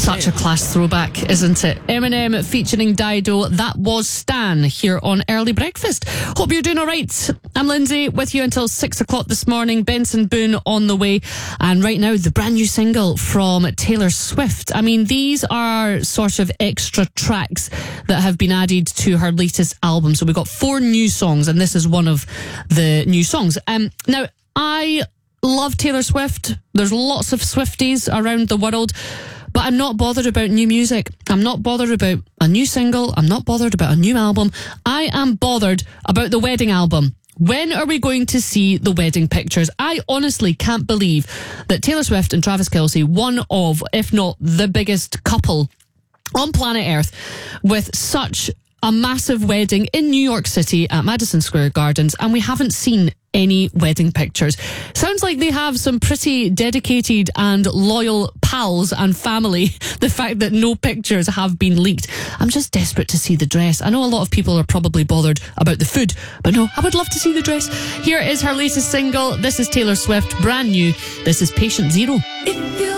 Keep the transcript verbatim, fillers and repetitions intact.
Such a class throwback, isn't it? Eminem featuring Dido. That was Stan here on Early Breakfast. Hope you're doing all right. I'm Lindsay with you until six o'clock this morning. Benson Boone on the way. And right now, the brand new single from Taylor Swift. I mean, these are sort of extra tracks that have been added to her latest album. So we've got four new songs, and this is one of the new songs. Um, now, I love Taylor Swift. There's lots of Swifties around the world. But I'm not bothered about new music. I'm not bothered about a new single. I'm not bothered about a new album. I am bothered about the wedding album. When are we going to see the wedding pictures? I honestly can't believe that Taylor Swift and Travis Kelce, one of, if not the biggest couple on planet Earth, with such a massive wedding in New York City at Madison Square Gardens, and we haven't seen any wedding pictures. Sounds like they have some pretty dedicated and loyal pals and family. The fact that no pictures have been leaked. I'm just desperate to see the dress. I know a lot of people are probably bothered about the food, but no, I would love to see the dress. Here is her latest single. This is Taylor Swift, brand new. This is Patient Zero. If you